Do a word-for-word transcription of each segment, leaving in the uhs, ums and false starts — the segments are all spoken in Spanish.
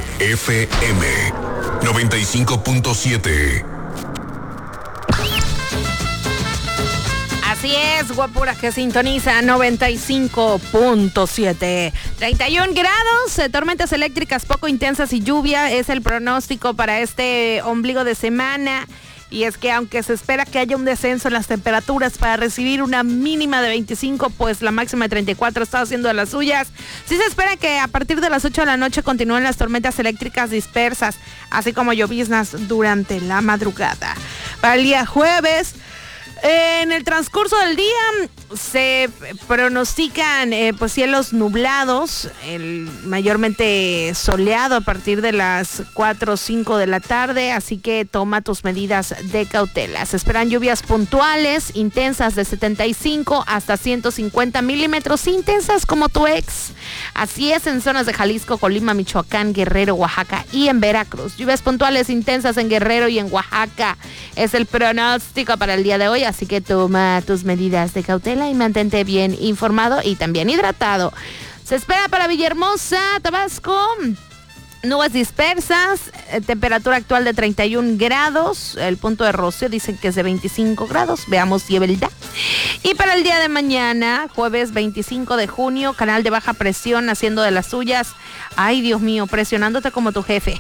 Guapa F M noventa y cinco punto siete. Así es, guapuras que sintoniza noventa y cinco punto siete. treinta y un grados, eh, tormentas eléctricas poco intensas y lluvia es el pronóstico para este ombligo de semana. Y es que aunque se espera que haya un descenso en las temperaturas para recibir una mínima de veinticinco, pues la máxima de treinta y cuatro está haciendo de las suyas. Sí se espera que a partir de las ocho de la noche continúen las tormentas eléctricas dispersas, así como lloviznas durante la madrugada. Para el día jueves, en el transcurso del día se pronostican eh, pues cielos nublados, el, mayormente soleado a partir de las cuatro o cinco de la tarde, así que toma tus medidas de cautela. Se esperan lluvias puntuales, intensas de setenta y cinco hasta ciento cincuenta milímetros, intensas como tu ex. Así es en zonas de Jalisco, Colima, Michoacán, Guerrero, Oaxaca y en Veracruz. Lluvias puntuales intensas en Guerrero y en Oaxaca es el pronóstico para el día de hoy, así que toma tus medidas de cautela y mantente bien informado y también hidratado. Se espera para Villahermosa, Tabasco, nubes dispersas, eh, temperatura actual de treinta y un grados, el punto de rocío dicen que es de veinticinco grados, veamos si es verdad. Y para el día de mañana, jueves veinticinco de junio, canal de baja presión haciendo de las suyas. Ay, Dios mío, presionándote como tu jefe.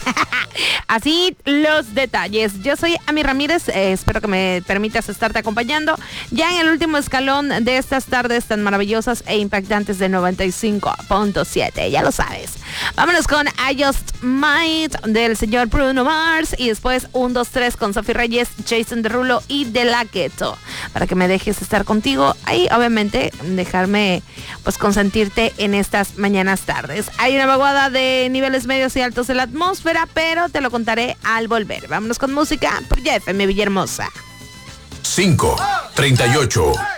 Así los detalles. Yo soy Ami Ramírez, eh, espero que me permitas estarte acompañando ya en el último escalón de estas tardes tan maravillosas e impactantes de noventa y cinco punto siete, ya lo sabes. Vámonos con I Just Might del señor Bruno Mars y después un, dos, tres con Sophie Reyes, Jason Derulo y De La Ghetto, para que me dejes estar contigo y obviamente dejarme pues consentirte en estas mañanas tardes. Hay una vaguada de niveles medios y altos en la atmósfera, pero te lo contaré al volver. Vámonos con música por F M Villahermosa. cinco, treinta y ocho.